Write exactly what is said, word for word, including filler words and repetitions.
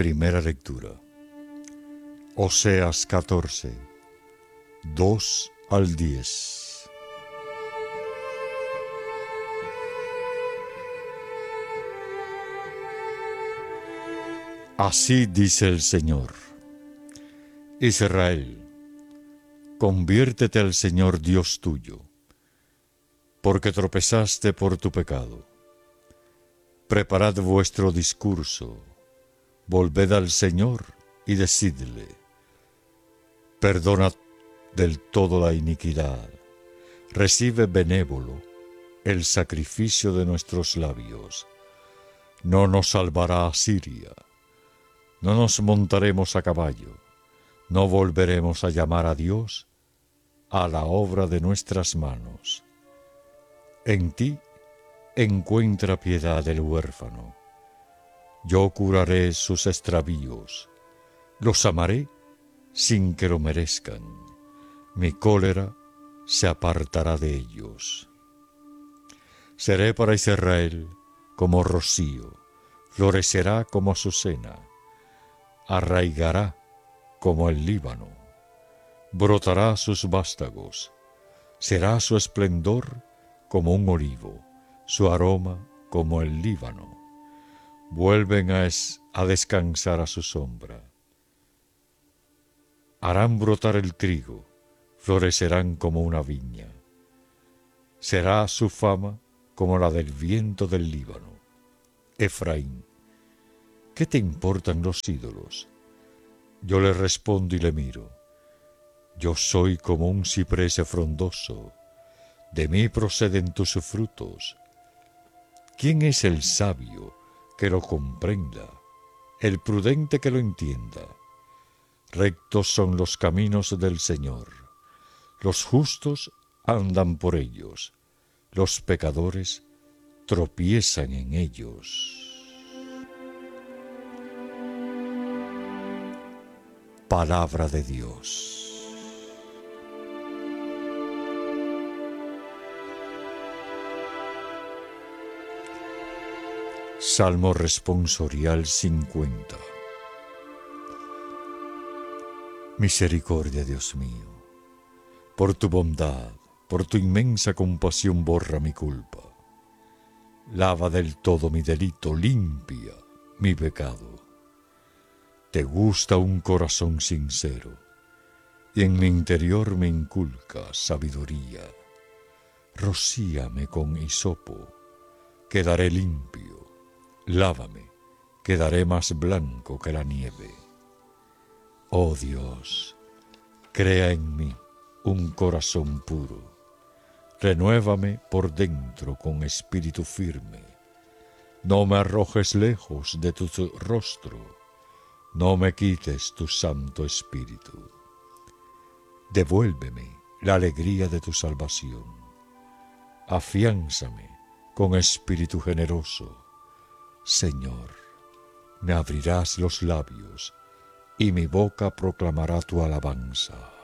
Primera lectura. Oseas catorce, dos al diez. Así dice el Señor: Israel, conviértete al Señor Dios tuyo, porque tropezaste por tu pecado. Preparad vuestro discurso, volved al Señor y decidle: perdona del todo la iniquidad, recibe benévolo el sacrificio de nuestros labios. No nos salvará Asiria, no nos montaremos a caballo, no volveremos a llamar a Dios a la obra de nuestras manos. En ti encuentra piedad el huérfano. Yo curaré sus extravíos, los amaré sin que lo merezcan. Mi cólera se apartará de ellos. Seré para Israel como rocío, florecerá como azucena, arraigará como el Líbano, brotará sus vástagos, será su esplendor como un olivo, su aroma como el Líbano. Vuelven a, es, a descansar a su sombra. Harán brotar el trigo, florecerán como una viña. Será su fama como la del viento del Líbano. Efraín, ¿qué te importan los ídolos? Yo le respondo y le miro. Yo soy como un ciprés frondoso, de mí proceden tus frutos. ¿Quién es el sabio que lo comprenda, el prudente que lo entienda? Rectos son los caminos del Señor, los justos andan por ellos, los pecadores tropiezan en ellos. Palabra de Dios. Salmo responsorial cincuenta. Misericordia, Dios mío, por tu bondad, por tu inmensa compasión borra mi culpa. Lava del todo mi delito, limpia mi pecado. Te gusta un corazón sincero, y en mi interior me inculca sabiduría. Rocíame con hisopo, quedaré limpio. Lávame, quedaré más blanco que la nieve. Oh Dios, crea en mí un corazón puro. Renuévame por dentro con espíritu firme. No me arrojes lejos de tu rostro. No me quites tu santo espíritu. Devuélveme la alegría de tu salvación. Afiánzame con espíritu generoso. Señor, me abrirás los labios, y mi boca proclamará tu alabanza.